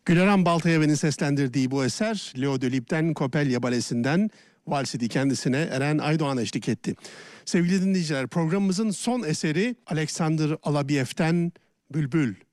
Güleran Baltayev'in seslendirdiği bu eser Leo Delibes' Kopelya Balesi'nden Vals idi, kendisine Eren Aydoğan eşlik etti. Sevgili dinleyiciler, programımızın son eseri Alexander Alabiev'ten Bülbül.